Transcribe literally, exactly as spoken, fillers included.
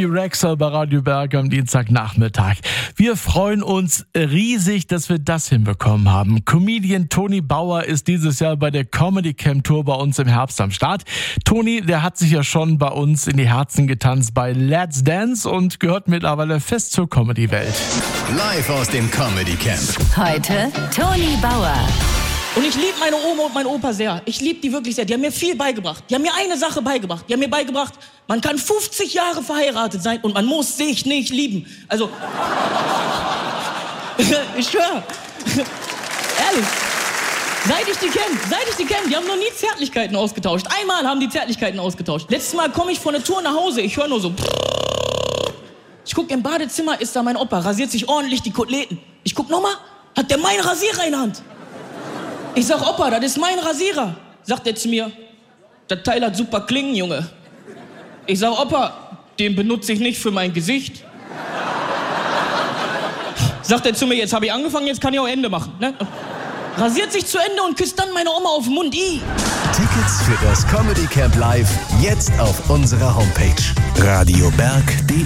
Rexel bei Radio Berg am Dienstagnachmittag. Wir freuen uns riesig, dass wir das hinbekommen haben. Comedian Toni Bauer ist dieses Jahr bei der Comedy Camp Tour bei uns im Herbst am Start. Toni, der hat sich ja schon bei uns in die Herzen getanzt bei Let's Dance und gehört mittlerweile fest zur Comedy-Welt. Live aus dem Comedy Camp. Heute Toni Bauer. Und ich liebe meine Oma und meinen Opa sehr. Ich liebe die wirklich sehr. Die haben mir viel beigebracht. Die haben mir eine Sache beigebracht. Die haben mir beigebracht, man kann fünfzig Jahre verheiratet sein und man muss sich nicht lieben. Also, ich schwöre. Ehrlich. Seit ich die kenne, seit ich die kenne, die haben noch nie Zärtlichkeiten ausgetauscht. Einmal haben die Zärtlichkeiten ausgetauscht. Letztes Mal komme ich von der Tour nach Hause, ich höre nur so. Ich gucke im Badezimmer, ist da mein Opa, rasiert sich ordentlich die Koteletten. Ich guck nochmal, hat der meinen Rasierer in der Hand. Ich sag, Opa, das ist mein Rasierer. Sagt er zu mir, das Teil hat super Klingen, Junge. Ich sag, Opa, den benutze ich nicht für mein Gesicht. Sagt er zu mir, jetzt habe ich angefangen, jetzt kann ich auch Ende machen. Ne? Rasiert sich zu Ende und küsst dann meine Oma auf den Mund. I. Tickets für das Comedy Camp Live jetzt auf unserer Homepage radioberg punkt de.